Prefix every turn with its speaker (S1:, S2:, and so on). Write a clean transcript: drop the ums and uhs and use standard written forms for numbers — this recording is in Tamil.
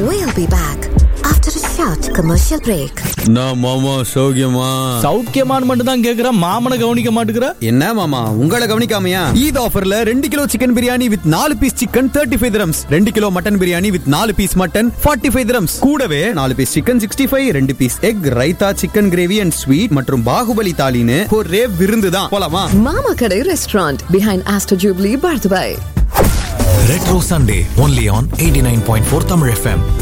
S1: We'll be back after a short commercial break.
S2: நான் மாமா சௌக்கியமா
S3: சௌக்கியமான்னு மட்டும் தான் கேக்குறேன். மாமனை கவனிக்க மாட்டேங்கிற.
S2: என்ன மாமா உங்களை கவனிக்காமையா? ஈத் ஆஃபர்ல 2 kilo chicken biryani with 4 piece chicken 35 dirhams, 2 kilo mutton biryani with 4 piece mutton 45 dirhams, கூடவே 4 piece chicken 65, 2 piece egg, raita, chicken gravy and sweet மற்றும் பாகுபலி தாலின்னு ஒரே விருந்து தான். போலாமா?
S4: மாமா கடை restaurant behind Astor Jubilee, Bardhabai.
S5: Retro Sunday only on 89.4 Tamil FM.